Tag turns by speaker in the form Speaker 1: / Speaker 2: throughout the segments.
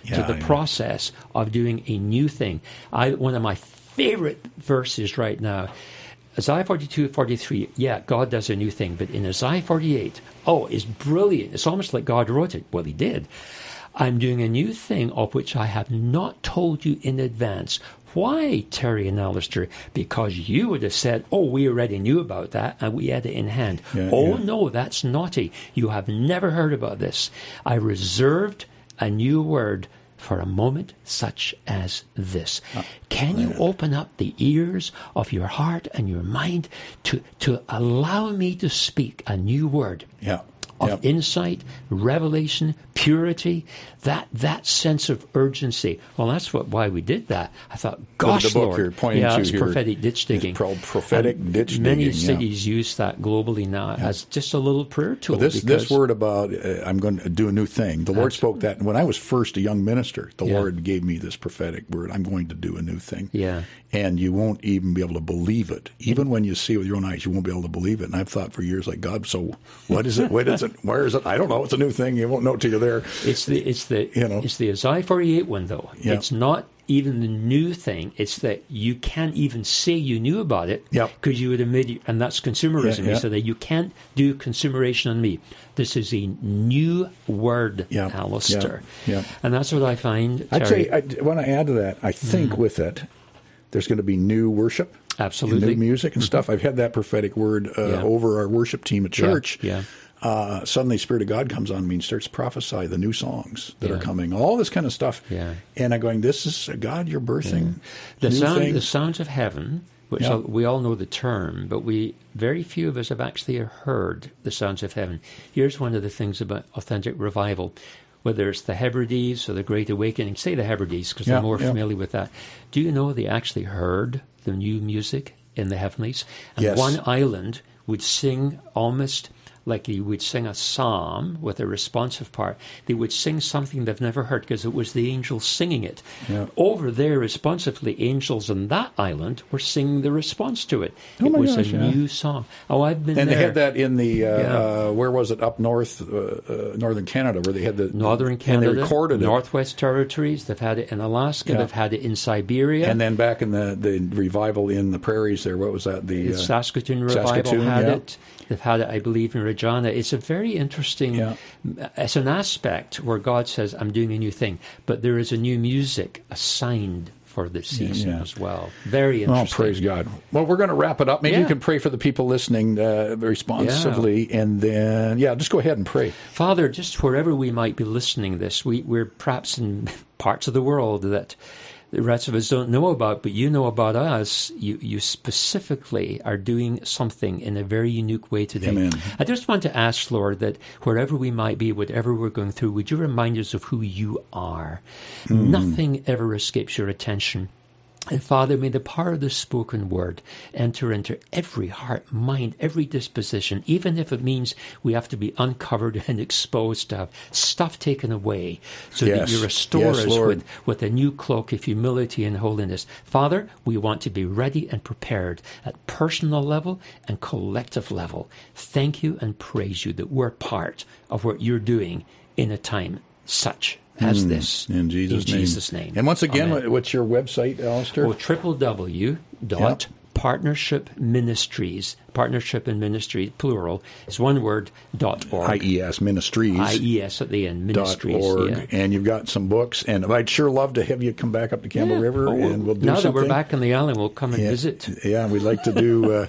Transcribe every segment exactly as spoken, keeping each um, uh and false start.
Speaker 1: yeah,
Speaker 2: to the
Speaker 1: yeah.
Speaker 2: process of doing a new thing. I one of my favorite verses right now, Isaiah forty-two, forty-three, yeah, God does a new thing. But in Isaiah forty-eight, oh, it's brilliant. It's almost like God wrote it. Well, he did. I'm doing a new thing of which I have not told you in advance. Why, Terry and Alistair? Because you would have said, oh, we already knew about that and we had it in hand.
Speaker 1: Yeah,
Speaker 2: oh,
Speaker 1: yeah.
Speaker 2: no, that's naughty. You have never heard about this. I reserved a new word for a moment such as this. Uh, Can you
Speaker 1: yeah.
Speaker 2: open up the ears of your heart and your mind to, to allow me to speak a new word?
Speaker 1: Yeah.
Speaker 2: Of
Speaker 1: Yep.
Speaker 2: insight, revelation, purity, that that sense of urgency. Well, that's what why we did that. I thought, gosh,
Speaker 1: the book
Speaker 2: Lord,
Speaker 1: you're pointing
Speaker 2: yeah,
Speaker 1: to
Speaker 2: it's
Speaker 1: here
Speaker 2: prophetic ditch digging.
Speaker 1: is pro- prophetic
Speaker 2: And
Speaker 1: ditch
Speaker 2: many
Speaker 1: digging, yeah.
Speaker 2: cities use that globally now
Speaker 1: Yeah.
Speaker 2: as just a little prayer tool.
Speaker 1: Well, this
Speaker 2: because,
Speaker 1: this word about uh, I'm going to do a new thing. The Lord spoke that when I was first a young minister. The
Speaker 2: Yeah.
Speaker 1: Lord gave me this prophetic word. I'm going to do a new thing.
Speaker 2: Yeah.
Speaker 1: And you won't even be able to believe it. Even when you see it with your own eyes, you won't be able to believe it. And I've thought for years, like, God, so what is it? What is it? Where is it? I don't know. It's a new thing. You won't know till you're there.
Speaker 2: It's the it's the
Speaker 1: You know.
Speaker 2: it's the Isaiah forty-eight one though.
Speaker 1: Yeah.
Speaker 2: It's not even the new thing. It's that you can't even say you knew about it
Speaker 1: Yep.
Speaker 2: because you would admit, you, and that's consumerism.
Speaker 1: Yeah,
Speaker 2: You
Speaker 1: yeah.
Speaker 2: said that you can't do consumeration on me. This is a new word,
Speaker 1: Yeah,
Speaker 2: Alistair.
Speaker 1: yeah, yeah.
Speaker 2: And that's what I find.
Speaker 1: I'd
Speaker 2: Terry.
Speaker 1: say, I want to add to that, I think
Speaker 2: Mm.
Speaker 1: with it, there's going to be new worship.
Speaker 2: Absolutely.
Speaker 1: And new music and stuff. I've had that prophetic word uh,
Speaker 2: Yeah.
Speaker 1: over our worship team at church.
Speaker 2: Yeah.
Speaker 1: Uh, suddenly, Spirit of God comes on me and starts to prophesy the new songs that
Speaker 2: Yeah.
Speaker 1: are coming, all this kind of stuff.
Speaker 2: Yeah.
Speaker 1: And I'm going, this is God, you're birthing
Speaker 2: The
Speaker 1: new
Speaker 2: sound,
Speaker 1: things.
Speaker 2: the sounds of heaven, which
Speaker 1: Yeah.
Speaker 2: all, we all know the term, but we very few of us have actually heard the sounds of heaven. Here's one of the things about authentic revival, whether it's the Hebrides or the Great Awakening. Say the Hebrides because
Speaker 1: Yeah,
Speaker 2: I'm more
Speaker 1: yeah.
Speaker 2: familiar with that. Do you know they actually heard the new music in the heavenlies? And
Speaker 1: Yes.
Speaker 2: one island would sing almost like you would sing a psalm with a responsive part. They would sing something they've never heard because it was the angels singing it.
Speaker 1: Yeah.
Speaker 2: Over there, responsively, angels on that island were singing the response to it.
Speaker 1: Oh
Speaker 2: it
Speaker 1: my
Speaker 2: was
Speaker 1: gosh,
Speaker 2: a
Speaker 1: yeah.
Speaker 2: new song. Oh, I've been
Speaker 1: And
Speaker 2: there.
Speaker 1: they had that in the, uh,
Speaker 2: Yeah.
Speaker 1: uh, where was it, up north, uh, uh, northern Canada, where they had the...
Speaker 2: Northern Canada,
Speaker 1: And they recorded it.
Speaker 2: Northwest Territories. They've had it in Alaska.
Speaker 1: Yeah.
Speaker 2: They've had it in Siberia.
Speaker 1: And then back in the, the revival in the prairies there, what was that? The
Speaker 2: The
Speaker 1: uh,
Speaker 2: Saskatoon Revival
Speaker 1: Saskatoon,
Speaker 2: had
Speaker 1: yeah.
Speaker 2: it. They've had it, I believe, in Regina. It's a very interesting,
Speaker 1: Yeah.
Speaker 2: it's an aspect where God says, I'm doing a new thing. But there is a new music assigned for this season
Speaker 1: yeah.
Speaker 2: as well. Very
Speaker 1: Oh,
Speaker 2: interesting.
Speaker 1: praise God. Well, we're going to wrap it up. Maybe
Speaker 2: Yeah.
Speaker 1: you can pray for the people listening uh, responsively. And then, yeah, just go ahead and pray.
Speaker 2: Father, just wherever we might be listening this, we, we're perhaps in parts of the world that the rest of us don't know about, but you know about us. You, you specifically are doing something in a very unique way today.
Speaker 1: Amen.
Speaker 2: I just want to ask, Lord, that wherever we might be, whatever we're going through, would you remind us of who you are?
Speaker 1: Mm.
Speaker 2: Nothing ever escapes your attention. And Father, may the power of the spoken word enter into every heart, mind, every disposition, even if it means we have to be uncovered and exposed to have stuff taken away, so
Speaker 1: Yes.
Speaker 2: that you restore
Speaker 1: Yes,
Speaker 2: us
Speaker 1: Lord.
Speaker 2: with, with a new cloak of humility and holiness. Father, we want to be ready and prepared at personal level and collective level. Thank you and praise you that we're part of what you're doing in a time such as this.
Speaker 1: In Jesus'
Speaker 2: in
Speaker 1: name.
Speaker 2: Jesus' name.
Speaker 1: And once again,
Speaker 2: Amen.
Speaker 1: what's your website, Alistair?
Speaker 2: Or triple W dot partnership ministries, partnership and ministry, plural, is one word, dot org.
Speaker 1: I E S Ministries.
Speaker 2: I E S at the end,
Speaker 1: Dot
Speaker 2: ministries.
Speaker 1: org,
Speaker 2: Yeah.
Speaker 1: and you've got some books, and I'd sure love to have you come back up to Campbell
Speaker 2: Yeah.
Speaker 1: River,
Speaker 2: Oh,
Speaker 1: and we'll do
Speaker 2: now
Speaker 1: something.
Speaker 2: that we're back on the island, we'll come and
Speaker 1: yeah,
Speaker 2: visit.
Speaker 1: Yeah, we'd like to do. Uh,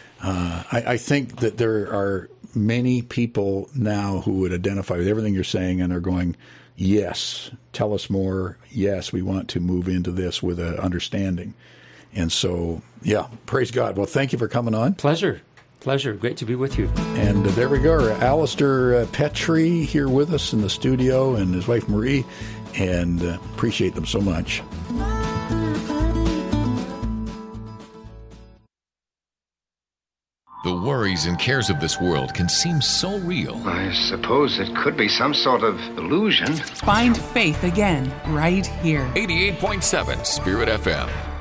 Speaker 1: uh, I, I think that there are many people now who would identify with everything you're saying and are going, yes, tell us more. Yes, we want to move into this with an understanding. And so, yeah, praise God. Well, thank you for coming on.
Speaker 2: Pleasure. Pleasure. Great to be with you.
Speaker 1: And uh, there we go. Alistair uh, Petrie here with us in the studio, and his wife Marie, and uh, appreciate them so much.
Speaker 3: The worries and cares of this world can seem so real.
Speaker 4: I suppose it could be some sort of illusion.
Speaker 5: Find faith again right here.
Speaker 3: eighty-eight point seven Spirit F M.